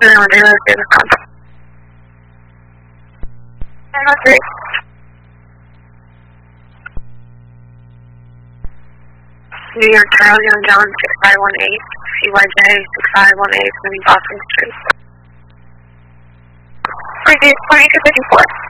New York, Charlie Young John 6518, CYJ 6518, Boston Street. 4254.